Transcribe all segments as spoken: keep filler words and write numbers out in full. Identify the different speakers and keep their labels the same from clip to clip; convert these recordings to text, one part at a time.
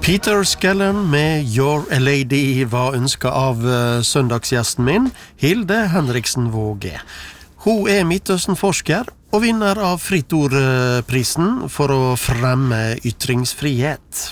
Speaker 1: Peter Skellern med You're a Lady var ønsket av uh, søndagsgjesten min, Hilde Henriksen Våge. Hun er Midtøsten-forsker og vinner av Fritt Ord-prisen for å fremme ytringsfrihet.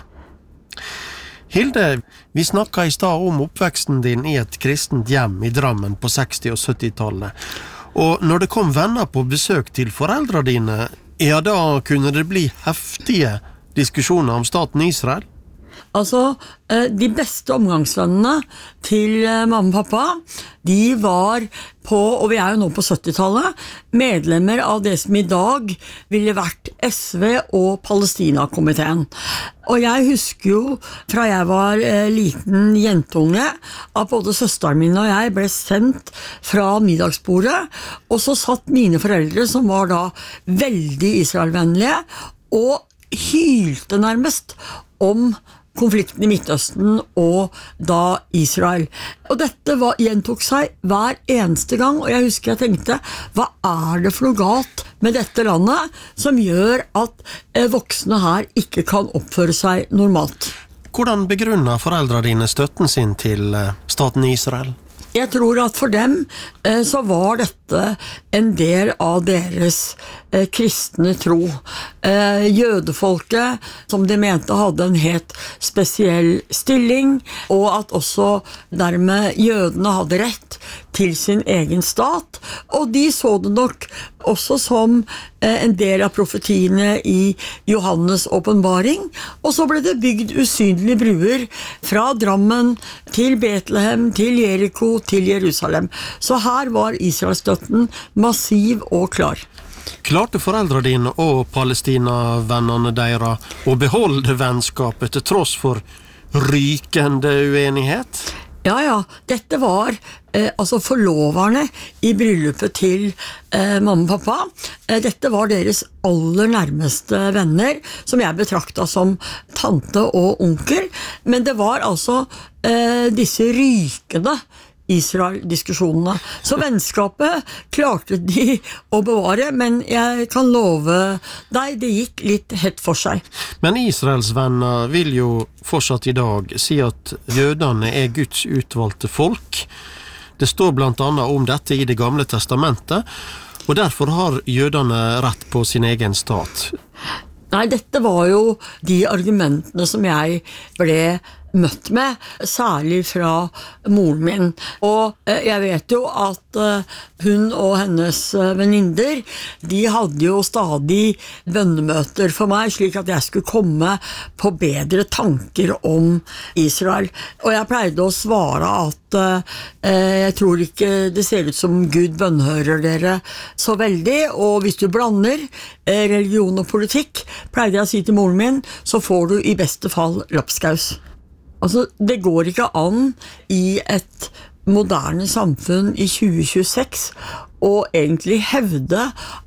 Speaker 1: Hilde, vi snakket i stad om oppveksten din i et kristent hjem i Drammen på seksti- og sytti-tallet. Og når det kom venner på besøk til foreldre dine, ja, da kunne det bli heftige diskusjoner om staten Israel.
Speaker 2: Altså, de beste omgangsvennene til mamma og pappa, de var på, og vi er jo nå på syttitallet, medlemmer av det som i dag ville vært S V og Palestina-komiteen. Og jeg husker jo, fra jeg var liten jentunge, at både søsteren min og jeg ble sendt fra middagsbordet, og så satt mine foreldre, som var da veldig israelvennlige, og hylte nærmest om konflikten i Midtøsten og da Israel. Og dette var, gjentok seg hver eneste gang, og jeg husker jeg tenkte, hva er det for noe galt med dette landet som gjør at eh, voksne her ikke kan oppføre seg normalt?
Speaker 1: Hvordan begrunner foreldre dine støtten sin til eh, staten Israel?
Speaker 2: Jeg tror at for dem eh, så var dette en del av deres eh, kristne tro. Eh, jødefolket, som de mente hadde en helt spesiell stilling, og at også dermed jødene hadde rett til sin egen stat, og de så det nok også som eh, en del av profetiene i Johannes åpenbaring, og så ble det bygd usynlige bruer fra Drammen til Betlehem, til Jericho, til Jerusalem. Så her var Israelstøtten massiv og klar.
Speaker 1: Klarte foreldre dine og Palestina-vennene deres å beholde vennskapet til tross for rykende uenighet?
Speaker 2: Ja, ja. Dette var eh, altså forloverne i bryllupet til eh, mamma og pappa. Eh, dette var deres aller nærmeste venner, som jeg betraktet som tante og onkel. Men det var altså eh, disse rykende Israel-diskusjonene. Så vennskapet klarte de å bevare, men jeg kan love deg, det gikk litt hett for seg.
Speaker 1: Men Israels venner vil jo fortsatt i dag si at jødene er Guds utvalgte folk. Det står blant annet om dette i Det gamle testamentet, og derfor har jødene rett på sin egen stat.
Speaker 2: Nei, dette var jo de argumentene som jeg ble møtt med, særlig fra moren min. Og eh, jeg vet jo at eh, hun og hennes eh, venninner, de hadde jo stadig bønnemøter for meg, slik at jeg skulle komme på bedre tanker om Israel. Og jeg pleide å svare at eh, jeg tror ikke det ser ut som Gud bønnhører dere så veldig, og hvis du blander eh, religion og politikk, pleide jeg å si til moren min, så får du i beste fall lapskaus. Altså, det går ikke an i et moderne samfunn i tjue tjueseks å egentlig hevde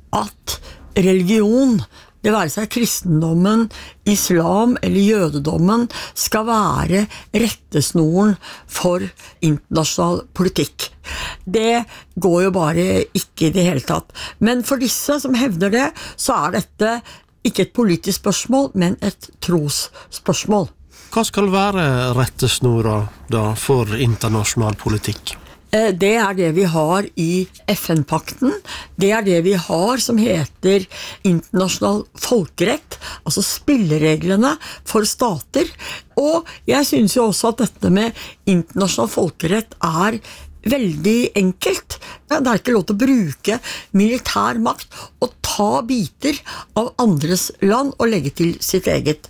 Speaker 2: at religion, det være seg kristendommen, islam eller jødedommen, skal være rettesnoren for internasjonal politikk. Det går jo bare ikke i det hele tatt. Men for disse som hevder det, så er dette ikke et politisk spørsmål, men et trosspørsmål.
Speaker 1: Hva skal være rettesnora da for internasjonal politikk?
Speaker 2: Det er det vi har i F N-pakten. Det er det vi har som heter internasjonal folkerett, altså spillereglene for stater. Og jeg synes jo også at dette med internasjonal folkerett er veldig enkelt. Det er ikke lov til å bruke militær makt og ta biter av andres land og legge til sitt eget.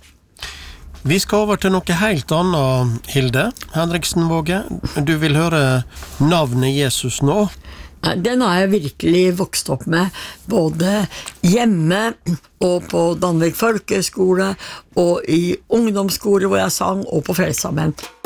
Speaker 1: Vi skal over til noe helt annet, Hilde Henriksen Våge. Du vil høre navnet Jesus nå?
Speaker 2: Den har jeg virkelig vokst opp med, både hjemme og på Danvik Folkeskole, og i ungdomsskole hvor jeg sang, og på Frelsesarmeen.